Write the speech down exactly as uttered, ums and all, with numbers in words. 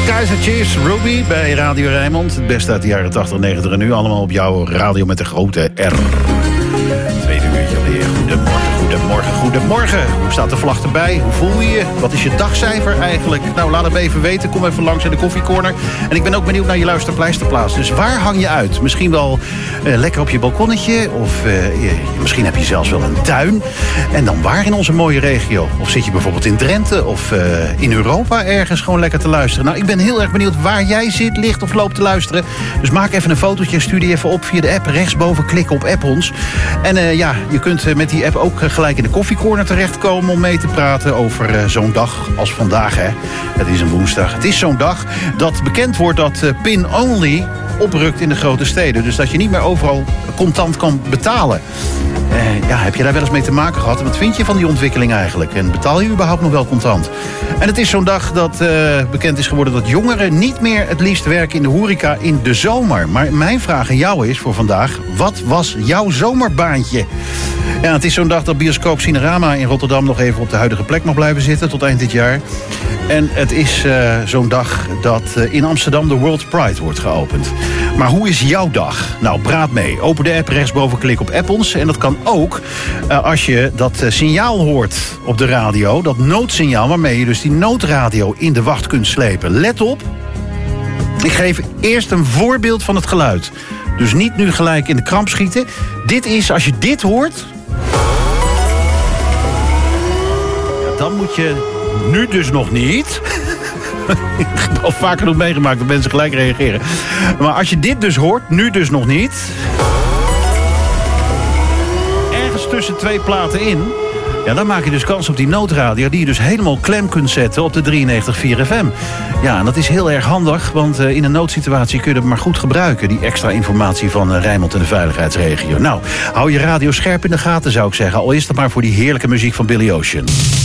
Keizer Chiefs, Ruby bij Radio Rijnmond. Het beste uit de jaren tachtig, negentig en nu. Allemaal op jouw radio met de grote R. Tweede uurtje alweer. Goedemorgen, goedemorgen, goedemorgen. Hoe staat de vlag erbij? Hoe voel je je? Wat is je dagcijfer eigenlijk? Nou, laat het even weten. Kom even langs in de koffiecorner. En ik ben ook benieuwd naar je luisterpleisterplaats. Dus waar hang je uit? Misschien wel uh, lekker op je balkonnetje. Of uh, je, misschien heb je zelfs wel een tuin. En dan waar in onze mooie regio? Of zit je bijvoorbeeld in Drenthe? Of uh, in Europa ergens gewoon lekker te luisteren? Nou, ik ben heel erg benieuwd waar jij zit, ligt of loopt te luisteren. Dus maak even een fotootje en stuur die even op via de app. Rechtsboven klikken op App ons. En uh, ja, je kunt uh, met die app ook uh, gelijk in de koffiecorner terechtkomen om mee te praten over uh, zo'n dag als vandaag. Hè. Het is een woensdag. Het is zo'n dag dat bekend wordt dat uh, pin-only oprukt in de grote steden. Dus dat je niet meer overal contant kan betalen. Uh, ja, heb je daar wel eens mee te maken gehad? En wat vind je van die ontwikkeling eigenlijk? En betaal je überhaupt nog wel contant? En het is zo'n dag dat uh, bekend is geworden dat jongeren niet meer het liefst werken in de horeca in de zomer. Maar mijn vraag aan jou is voor vandaag, wat was jouw zomerbaantje? Ja, het is zo'n dag dat bioscoop Cinerama in Rotterdam nog even op de huidige plek mag blijven zitten tot eind dit jaar. En het is uh, zo'n dag dat uh, in Amsterdam de World Pride wordt geopend. Maar hoe is jouw dag? Nou, praat mee. Open de app, rechtsboven klik op App ons. En dat kan ook uh, als je dat uh, signaal hoort op de radio. Dat noodsignaal waarmee je dus die noodradio in de wacht kunt slepen. Let op. Ik geef eerst een voorbeeld van het geluid. Dus niet nu gelijk in de kramp schieten. Dit is, als je dit hoort, ja, dan moet je nu dus nog niet. Ik heb al vaker nog meegemaakt dat mensen gelijk reageren. Maar als je dit dus hoort, nu dus nog niet. Ergens tussen twee platen in. Ja, dan maak je dus kans op die noodradio die je dus helemaal klem kunt zetten op de drieënnegentig komma vier F M. Ja, en dat is heel erg handig, want uh, in een noodsituatie kun je dat maar goed gebruiken. Die extra informatie van uh, Rijnmond en de veiligheidsregio. Nou, hou je radio scherp in de gaten, zou ik zeggen. Al is dat maar voor die heerlijke muziek van Billy Ocean.